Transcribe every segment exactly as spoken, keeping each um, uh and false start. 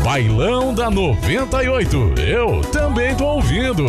Bailão da noventa e oito. Eu também tô ouvindo.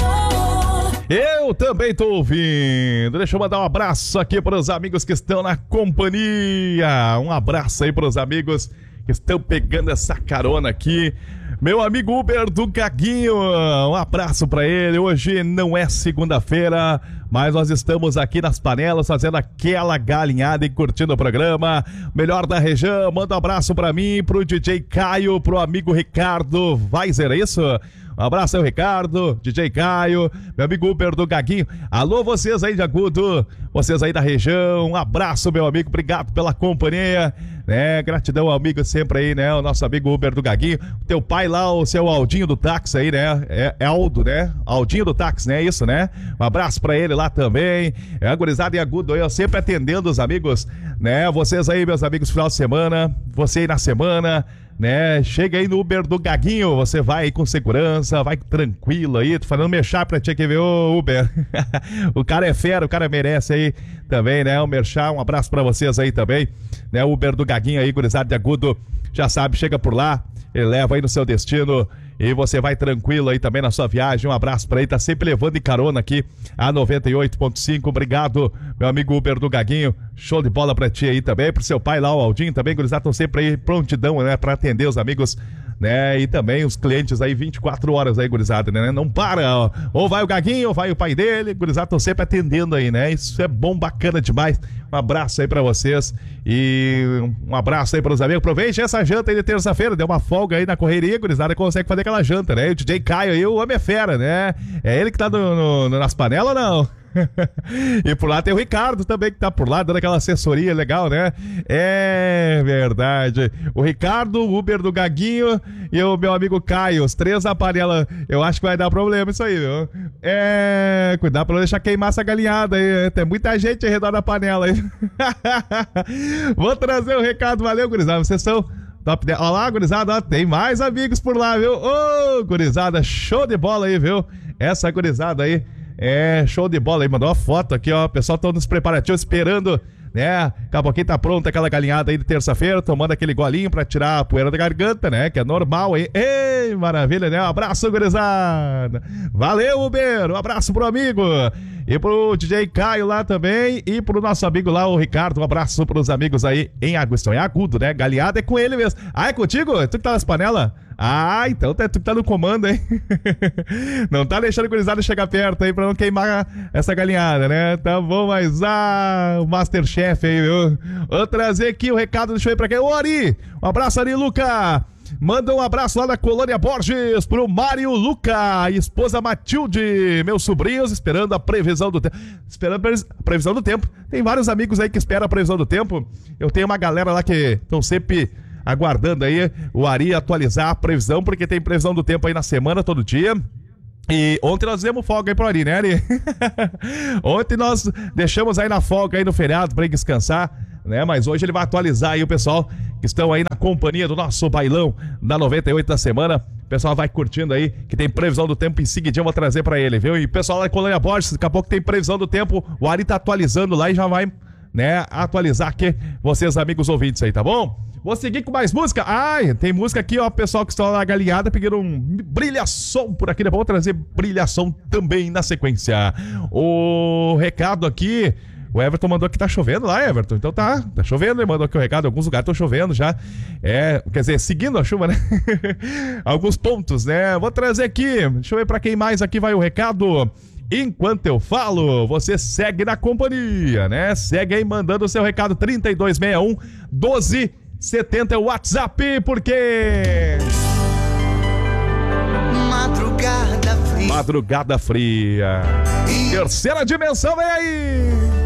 Eu também tô ouvindo. Deixa eu mandar um abraço aqui para os amigos que estão na companhia. Um abraço aí para os amigos que estão pegando essa carona aqui. Meu amigo Uber do Gaguinho, um abraço pra ele. Hoje não é segunda-feira, mas nós estamos aqui nas panelas fazendo aquela galinhada e curtindo o programa. Melhor da região, manda um abraço pra mim, pro D J Caio, pro amigo Ricardo Weiser, é isso? Um abraço aí, Ricardo, D J Caio, meu amigo Uber do Gaguinho. Alô, vocês aí de Agudo, vocês aí da região, um abraço, meu amigo, obrigado pela companhia, né? Gratidão ao amigo sempre aí, né? O nosso amigo Uber do Gaguinho. Teu pai lá, o seu Aldinho do táxi aí, né? É, é Aldo, né? Aldinho do táxi, né? Isso, né? Um abraço pra ele lá também. É a gurizada em Agudo aí, eu sempre atendendo os amigos, né? Vocês aí, meus amigos, final de semana, você aí na semana, né? Chega aí no Uber do Gaguinho, você vai aí com segurança, vai tranquilo aí, tô falando merchan pra ti que ver o Uber. O cara é fera, o cara merece aí também, né? O merchan, um abraço pra vocês aí também, né? O Uber do Gaguinho aí, gurizada de Agudo, já sabe, chega por lá, ele leva aí no seu destino e você vai tranquilo aí também na sua viagem. Um abraço pra ele, tá sempre levando em carona aqui a noventa e oito ponto cinco. Obrigado, meu amigo Uber do Gaguinho. Show de bola pra ti aí também, pro seu pai lá, o Aldinho também, gurizada, estão sempre aí prontidão, né, pra atender os amigos, né, e também os clientes aí vinte e quatro horas aí, gurizada, né, não para, ó. Ou vai o Gaguinho, ou vai o pai dele, gurizada, estão sempre atendendo aí, né, isso é bom, bacana demais. Um abraço aí pra vocês e um abraço aí pros amigos. Aproveite essa janta aí de terça-feira, deu uma folga aí na correria, gurizada, consegue fazer aquela janta, né, o D J Caio aí, o homem é fera, né, é ele que tá no, no, nas panelas ou não? E por lá tem o Ricardo também, que tá por lá dando aquela assessoria legal, né? É verdade. O Ricardo, o Uber do Gaguinho e o meu amigo Caio, os três na panela. Eu acho que vai dar problema isso aí, viu? É, cuidado pra não deixar queimar essa galinhada aí. Tem muita gente ao redor da panela aí. Vou trazer o recado, valeu, gurizada. Vocês são top dez. Olha lá, gurizada, ó, tem mais amigos por lá, viu? Ô, oh, gurizada, show de bola aí, viu? Essa gurizada aí é show de bola aí, mandou uma foto aqui, ó. O pessoal tá nos preparativos esperando, né? Daqui a pouquinho tá pronta aquela galinhada aí de terça-feira, tomando aquele golinho pra tirar a poeira da garganta, né? Que é normal aí. Ei, maravilha, né? Um abraço, gurizada. Valeu, Uber. Um abraço pro amigo. E pro D J Caio lá também. E pro nosso amigo lá, o Ricardo. Um abraço pros amigos aí em Agudo. É Agudo, né? Galinhada é com ele mesmo. Ah, é contigo? Tu que tá nas panelas? Ah, então tu que tá no comando, hein? Não tá deixando a gurizada chegar perto aí pra não queimar essa galinhada, né? Tá bom, mas ah, o Masterchef aí, viu? Vou trazer aqui o recado, deixa eu ir pra quem? Ô, Ari! Um abraço, Ari Luca! Manda um abraço lá da Colônia Borges pro Mário Luca, esposa Matilde, meus sobrinhos, esperando a previsão do tempo. Esperando a previsão do tempo. Tem vários amigos aí que esperam a previsão do tempo. Eu tenho uma galera lá que estão sempre aguardando aí o Ari atualizar a previsão, porque tem previsão do tempo aí na semana, todo dia. E ontem nós demos folga aí pro Ari, né, Ari? Ontem nós deixamos aí na folga aí no feriado pra ele descansar, né? Mas hoje ele vai atualizar aí o pessoal que estão aí na companhia do nosso bailão da noventa e oito da semana. O pessoal vai curtindo aí, que tem previsão do tempo em seguidinho, eu vou trazer pra ele, viu? E o pessoal lá da Colônia Borges, daqui a pouco tem previsão do tempo, o Ari tá atualizando lá e já vai, né, atualizar aqui vocês, amigos ouvintes aí, tá bom? Vou seguir com mais música. Ai, tem música aqui, ó, pessoal que está na galinhada pedindo um brilhação por aqui, né? Vamos trazer brilhação também na sequência. O recado aqui, o Everton mandou que tá chovendo lá, Everton. Então tá, tá chovendo, ele mandou aqui o recado. Alguns lugares estão chovendo já. É, quer dizer, seguindo a chuva, né? Alguns pontos, né? Vou trazer aqui, deixa eu ver pra quem mais aqui vai o recado. Enquanto eu falo, você segue na companhia, né? Segue aí mandando o seu recado trinta e dois sessenta e um, doze setenta é o WhatsApp, porque Madrugada fria. Madrugada fria. Terceira dimensão, vem aí.